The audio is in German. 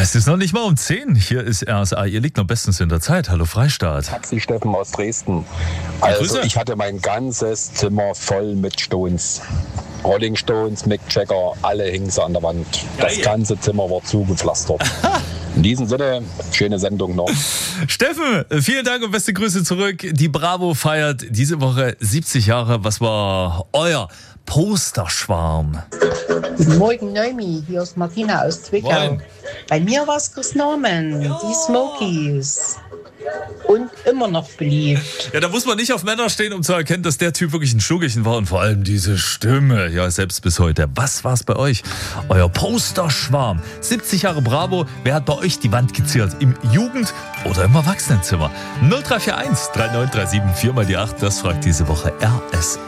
Es ist noch nicht mal um 10. Hier ist RSA. Ihr liegt noch bestens in der Zeit. Hallo Freistaat. Taxi Steffen aus Dresden. Grüße. Ich hatte mein ganzes Zimmer voll mit Stones. Rolling Stones, Mick Jagger, alle hingen sie an der Wand. Das ganze Zimmer war zugepflastert. In diesem Sinne, schöne Sendung noch. Steffen, vielen Dank und beste Grüße zurück. Die Bravo feiert diese Woche 70 Jahre. Was war euer Posterschwarm? Guten Morgen, Noemi. Hier ist Martina aus Zwickau. Moin. Bei mir war es Chris Norman, die Smokies. Und immer noch beliebt. Ja, da muss man nicht auf Männer stehen, um zu erkennen, dass der Typ wirklich ein Schuggerchen war. Und vor allem diese Stimme. Ja, selbst bis heute. Was war's bei euch? Euer Posterschwarm. 70 Jahre Bravo. Wer hat bei euch die Wand geziert? Im Jugend- oder im Erwachsenenzimmer? 0341 3937 4 mal die 8. Das fragt diese Woche RSA.